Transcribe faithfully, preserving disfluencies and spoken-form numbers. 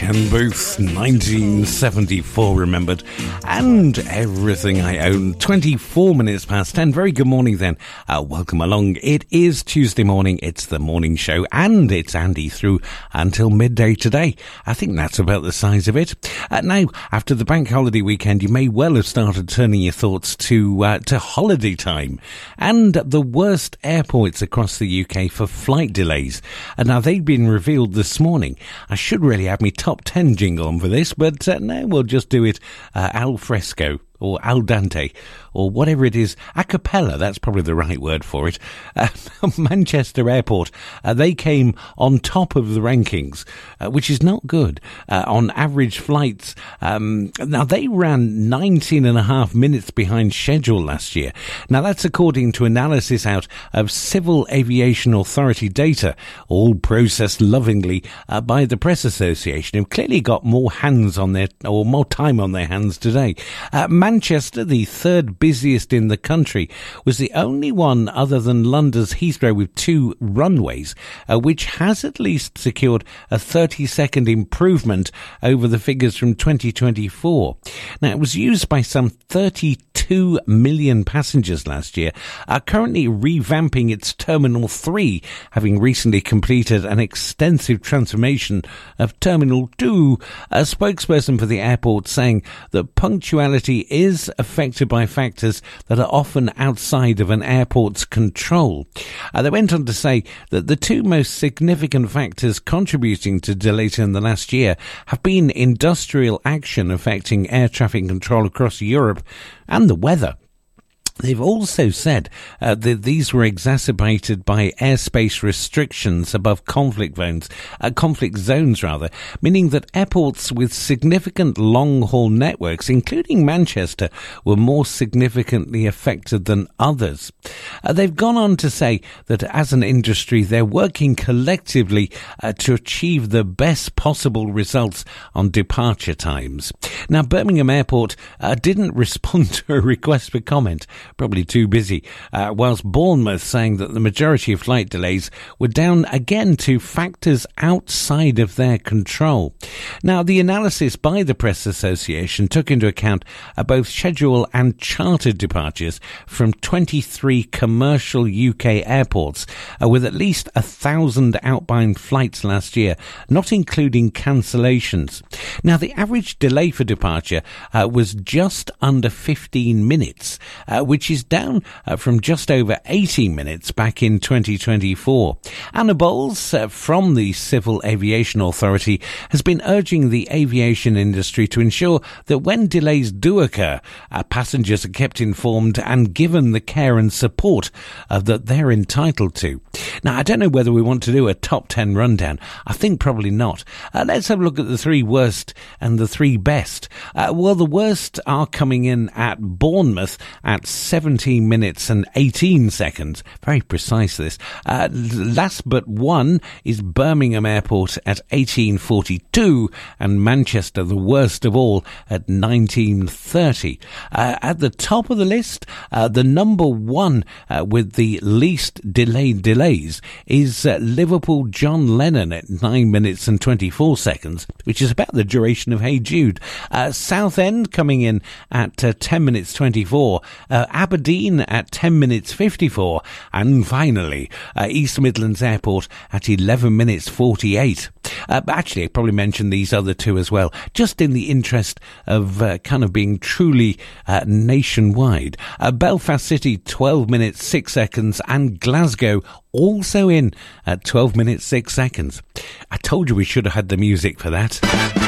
Ian Booth, nineteen seventy-four remembered, and Everything I Own. twenty-four minutes past ten. Very good morning then. Uh, welcome along. It is Tuesday morning. It's the morning show, and it's Andy through until midday today. I think that's about the size of it. Uh, now, after the bank holiday weekend, you may well have started turning your thoughts to uh, to holiday time and the worst airports across the U K for flight delays. And now they've been revealed this morning. I should really have me top ten jingle on for this, but uh, no, we'll just do it uh, al fresco or al dente or whatever it is, a cappella, that's probably the right word for it. Uh, Manchester Airport, uh, they came on top of the rankings, uh, which is not good. Uh, on average flights, um, now they ran nineteen and a half minutes behind schedule last year. Now that's according to analysis out of Civil Aviation Authority data, all processed lovingly uh, by the Press Association, who've clearly got more hands on their, or more time on their hands today. Uh, Manchester, the third busiest in the country, was the only one other than London's Heathrow with two runways, uh, which has at least secured a thirty second improvement over the figures from twenty twenty-four. Now, it was used by some thirty-two million passengers last year, are currently revamping its Terminal three, having recently completed an extensive transformation of Terminal two. A spokesperson for the airport saying that punctuality is affected by factors that are often outside of an airport's control. Uh, they went on to say that the two most significant factors contributing to delays in the last year have been industrial action affecting air traffic control across Europe and the weather. They've also said uh, that these were exacerbated by airspace restrictions above conflict zones, uh, conflict zones rather, meaning that airports with significant long-haul networks, including Manchester, were more significantly affected than others. Uh, they've gone on to say that as an industry, they're working collectively uh, to achieve the best possible results on departure times. Now, Birmingham Airport uh, didn't respond to a request for comment. Probably too busy, uh, whilst Bournemouth saying that the majority of flight delays were down again to factors outside of their control. Now, the analysis by the Press Association took into account uh, both schedule and chartered departures from twenty-three commercial U K airports, uh, with at least a thousand outbound flights last year, not including cancellations. Now, the average delay for departure uh, was just under fifteen minutes, uh, which is down uh, from just over eighteen minutes back in twenty twenty-four. Anna Bowles uh, from the Civil Aviation Authority has been urging the aviation industry to ensure that when delays do occur, uh, passengers are kept informed and given the care and support uh, that they're entitled to. Now, I don't know whether we want to do a top ten rundown. I think probably not. Uh, let's have a look at the three worst and the three best. Uh, well, the worst are coming in at Bournemouth at seventeen minutes and eighteen seconds. Very precise, this. Uh, last but one is Birmingham Airport at eighteen forty-two, and Manchester, the worst of all, at nineteen thirty. Uh, at the top of the list, uh, the number one uh, with the least delayed delays is uh, Liverpool John Lennon at nine minutes and twenty-four seconds, which is about the duration of Hey Jude. Uh, Southend coming in at uh, ten minutes twenty-four. Uh, Aberdeen at ten minutes fifty-four, and finally uh, East Midlands Airport at eleven minutes forty-eight. Uh, actually, I probably mentioned these other two as well, just in the interest of uh, kind of being truly uh, nationwide. Uh, Belfast City, twelve minutes six seconds, and Glasgow also in at twelve minutes six seconds. I told you we should have had the music for that.